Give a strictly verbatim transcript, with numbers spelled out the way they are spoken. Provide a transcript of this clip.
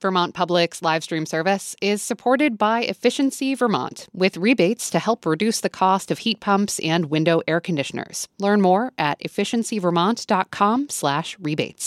Vermont Public's live stream service is supported by Efficiency Vermont, with rebates to help reduce the cost of heat pumps and window air conditioners. Learn more at efficiency vermont dot com slash rebates.